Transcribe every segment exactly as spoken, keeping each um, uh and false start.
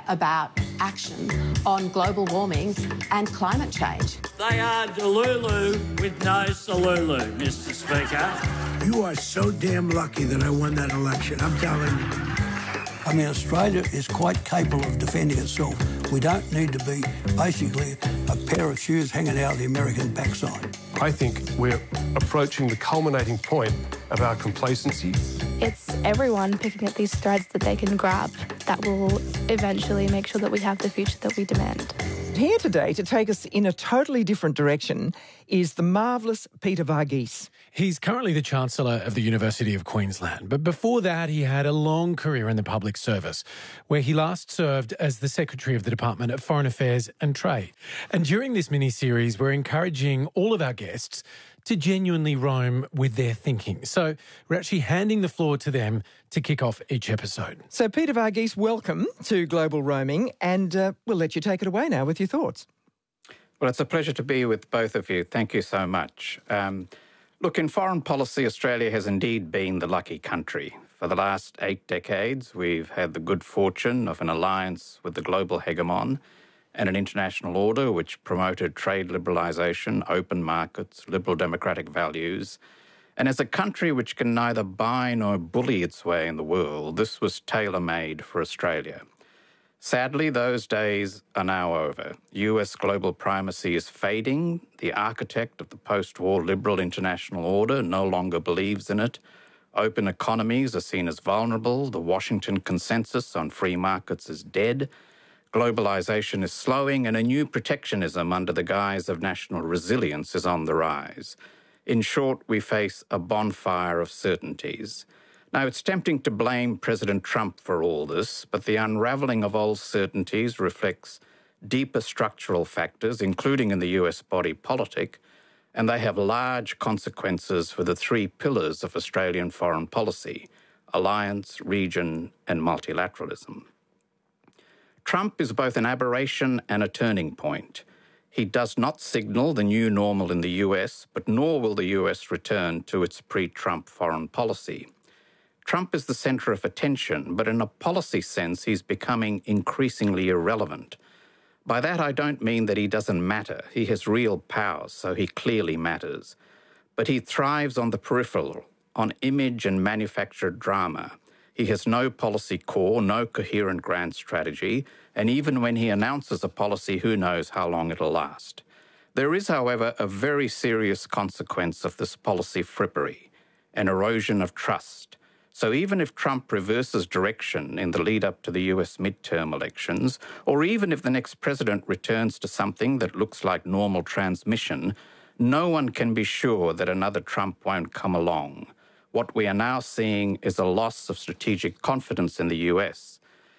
care about action on global warming and climate change. They are Delulu with no Salulu, Mister Speaker. You are so damn lucky that I won that election, I'm telling you. I mean, Australia is quite capable of defending itself. We don't need to be basically a pair of shoes hanging out of the American backside. I think we're approaching the culminating point of our complacency. It's everyone picking at these threads that they can grab that will eventually make sure that we have the future that we demand. Here today to take us in a totally different direction is the marvellous Peter Varghese. He's currently the Chancellor of the University of Queensland, but before that he had a long career in the public service, where he last served as the Secretary of the Department of Foreign Affairs and Trade. And during this mini-series, we're encouraging all of our guests to genuinely roam with their thinking. So we're actually handing the floor to them to kick off each episode. So Peter Varghese, welcome to Global Roaming, and uh, we'll let you take it away now with your thoughts. Well, it's a pleasure to be with both of you. Thank you so much. Um, look, in foreign policy, Australia has indeed been the lucky country. For the last eight decades, we've had the good fortune of an alliance with the global hegemon and an international order which promoted trade liberalisation, open markets, liberal democratic values. And as a country which can neither buy nor bully its way in the world, this was tailor-made for Australia. Sadly, those days are now over. U S global primacy is fading. The architect of the post-war liberal international order no longer believes in it. Open economies are seen as vulnerable. The Washington consensus on free markets is dead. Globalisation is slowing, and a new protectionism under the guise of national resilience is on the rise. In short, we face a bonfire of certainties. Now, it's tempting to blame President Trump for all this, but the unravelling of old certainties reflects deeper structural factors, including in the U S body politic, and they have large consequences for the three pillars of Australian foreign policy: alliance, region, and multilateralism. Trump is both an aberration and a turning point. He does not signal the new normal in the U S, but nor will the U S return to its pre-Trump foreign policy. Trump is the centre of attention, but in a policy sense, he's becoming increasingly irrelevant. By that, I don't mean that he doesn't matter. He has real power, so he clearly matters. But he thrives on the peripheral, on image and manufactured drama. He has no policy core, no coherent grand strategy, and even when he announces a policy, who knows how long it'll last. There is, however, a very serious consequence of this policy frippery, an erosion of trust. So even if Trump reverses direction in the lead-up to the U S midterm elections, or even if the next president returns to something that looks like normal transmission, no one can be sure that another Trump won't come along. What we are now seeing is a loss of strategic confidence in the U S.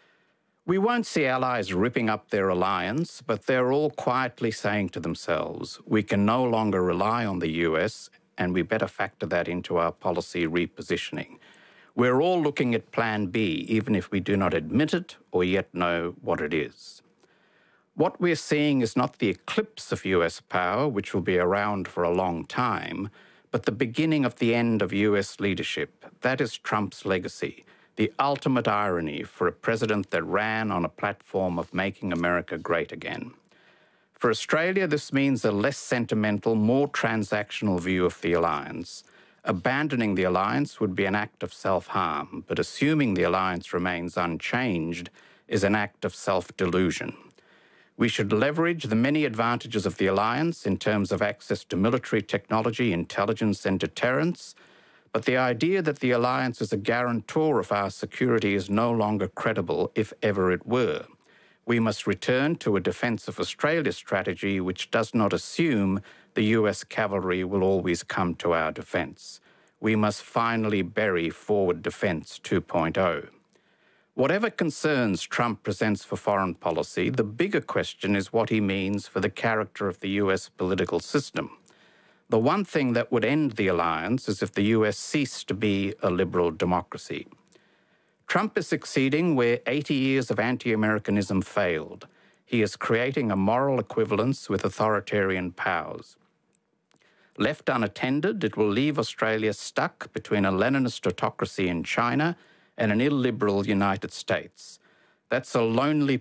We won't see allies ripping up their alliance, but they're all quietly saying to themselves, we can no longer rely on the U S, and we better factor that into our policy repositioning. We're all looking at Plan B, even if we do not admit it or yet know what it is. What we're seeing is not the eclipse of U S power, which will be around for a long time, but the beginning of the end of U S leadership. That is Trump's legacy, the ultimate irony for a president that ran on a platform of making America great again. For Australia, this means a less sentimental, more transactional view of the alliance. Abandoning the alliance would be an act of self-harm, but assuming the alliance remains unchanged is an act of self-delusion. We should leverage the many advantages of the alliance in terms of access to military technology, intelligence, and deterrence, but the idea that the alliance is a guarantor of our security is no longer credible, if ever it were. We must return to a Defence of Australia strategy which does not assume the U S cavalry will always come to our defence. We must finally bury Forward Defence two point oh. Whatever concerns Trump presents for foreign policy, the bigger question is what he means for the character of the U S political system. The one thing that would end the alliance is if the U S ceased to be a liberal democracy. Trump is succeeding where eighty years of anti-Americanism failed. He is creating a moral equivalence with authoritarian powers. Left unattended, it will leave Australia stuck between a Leninist autocracy in China and an illiberal United States. That's a lonely